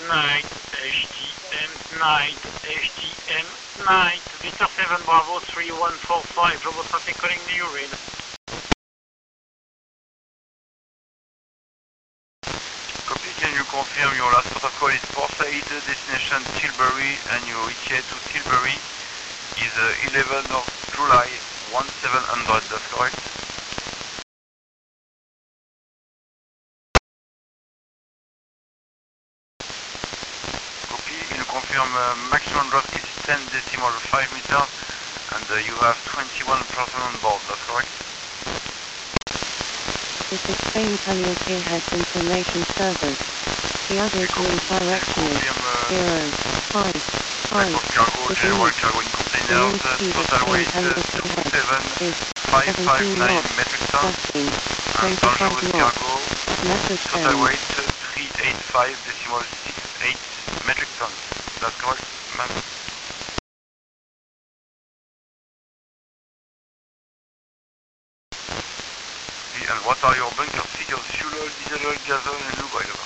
night, HTM night, HTM night, Victor 7 Bravo 3145, global traffic calling the URIN. Copy, can you confirm your last protocol is Portside, destination Tilbury, and your ETA to Tilbury is 11 of July 1700, that's correct? Copy, can you confirm maximum drop is 10.5 meters and you have 21 person on board, that's correct? This is Spain Caliente has information servers. The others will direction is 055. Cargo, general cargo in containers, total weight 27,559 metric tons, and dangerous cargo, total weight 385.68 metric tons. That's correct, ma'am? And what are your bunker figures? Fuel oil, diesel oil, gas oil, and lube oil?